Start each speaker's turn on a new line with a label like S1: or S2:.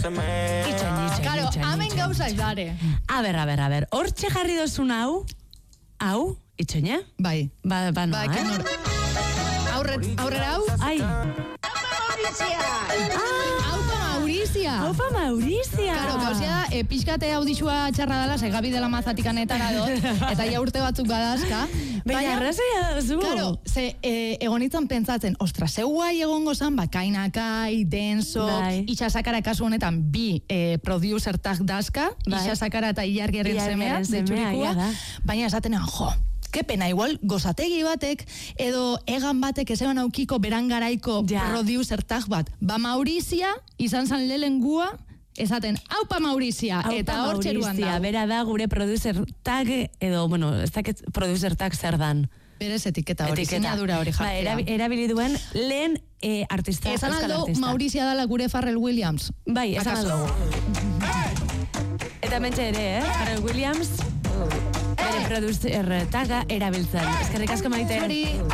S1: Claro, amen gauza edare.
S2: A ber, hortxe jarri dozun hau, itxoine?
S1: Bai.
S2: Ba, no,
S1: Aurrera hau?
S2: Ai. Aupa Maurizia.
S1: Claro, gauzia da, pixkate audizua txarra dela, segabi dela mazatikan etara dut, eta ja urte batzuk badazka.
S2: Baina arrazoia da zu.
S1: Claro, egonitzen pentsatzen, ostra, zeu guai egongo zan, kainakai, denso, itxasakara kasu honetan, bi producer tag dazka, itxasakara eta ilargerren semea, deiturikua, baina esatenean, jo, kepena, igual, gozategi batek, edo egan batek ezeban aukiko berangaraiko producer tag bat. Ba Maurizia, izan zan lelengua, esaten, aupa Maurizia, eta hor txeruan da.
S2: Bera da gure producer tag, edo, bueno, ez dakit producer tag zer dan.
S1: Berez etiketa hori, sinadura hori jartzea.
S2: Erabili duen lehen artista.
S1: Esan aldo, Maurizia dala gure Pharrell Williams.
S2: Bai, esan aldo. Eta mentxe ere, Pharrell Williams, bere producer taga erabiltzen. Eskerrik asko Maite.